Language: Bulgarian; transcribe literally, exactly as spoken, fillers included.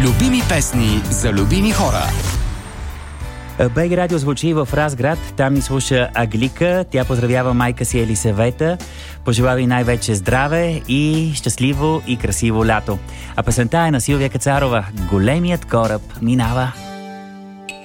Любими песни за любими хора. БГ Радио звучи в Разград. Там ни слуша Аглика. Тя поздравява майка си Елисавета. Пожелава и най-вече здраве и щастливо и красиво лято. А песента е на Силвия Кацарова. Големият кораб минава.